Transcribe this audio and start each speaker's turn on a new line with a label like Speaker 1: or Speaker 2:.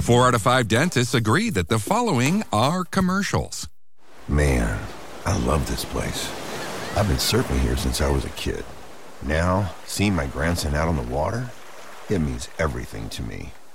Speaker 1: 4 out of 5 dentists agree that the following are commercials.
Speaker 2: Man, I love this place. I've been surfing here since I was a kid. Now, seeing my grandson out on the water, it means everything to me.